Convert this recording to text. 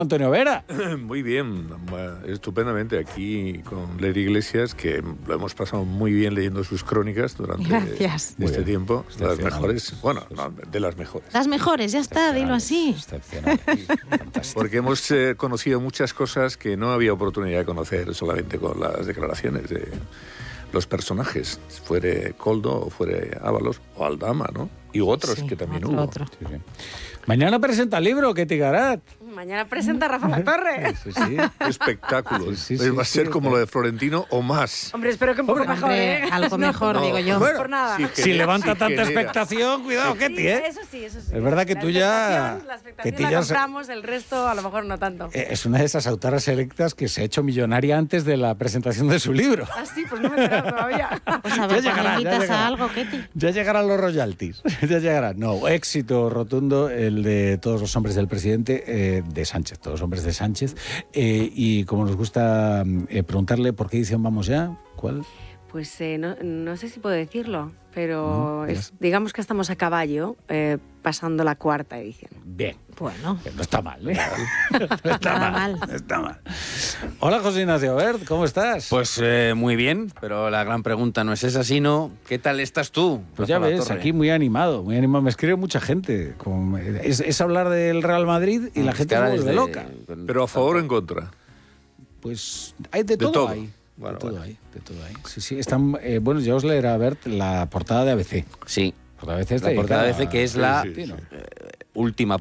Antonio Vera. Muy bien, estupendamente aquí con Ler Iglesias, que lo hemos pasado muy bien leyendo sus crónicas durante este tiempo. De las mejores, bueno, no, de las mejores. Las mejores, ya está, dilo así. Excepcional. Fantástico. Porque hemos conocido muchas cosas que no había oportunidad de conocer solamente con las declaraciones de los personajes, fuere Koldo o fuere Ábalos o Aldama, ¿no? Y otros que también hubo. Otro. Sí, sí. Mañana presenta el libro, Ketty Garat. Mañana presenta Rafa La Torre. Sí, sí. Espectáculos. Sí, sí, Va a ser sí, como lo de Florentino o más. Hombre, espero que un poco mejor, Hombre, algo mejor, No, digo yo. Bueno, por nada. Si levanta tanta expectación, cuidado, Ketty, ¿eh? Eso sí. Es verdad que La tú ya... expectación Ketty la ya compramos, el resto a lo mejor no tanto. es una de esas autoras selectas que se ha hecho millonaria antes de la presentación de su libro. Ah, sí, pues no me he enterado todavía. Pues a ver, Ya llegará, ¿me invitas ya llegará. a algo, Ketty? Ya llegarán los royalties, ya llegarán. No, éxito rotundo el de Todos los hombres del presidente, de Sánchez, Todos los hombres de Sánchez. Y como nos gusta preguntarle por qué edición vamos ya, ¿cuál? Pues no sé si puedo decirlo, pero No, digamos que estamos a caballo pasando la 4ª edición. Bien. Bueno, No está mal, ¿eh? No está Nada mal. mal. No está mal. Hola, José Ignacio Bert, ¿cómo estás? Pues muy bien, pero la gran pregunta no es esa, sino ¿qué tal estás tú? Pues ya Rafa La ves, Torre? aquí muy animado, muy animado. Me escribe mucha gente. Es hablar del Real Madrid y la gente se Cara vuelve desde- loca. Pero a favor o en contra. Pues hay de todo. todo. Ahí. Bueno, de todo bueno. ahí, de todo ahí. Sí, sí, están, bueno, ya os leeré a ver la portada de ABC. Sí, Portada de ABC la portada de ABC, que es la Sí, sí, sí. última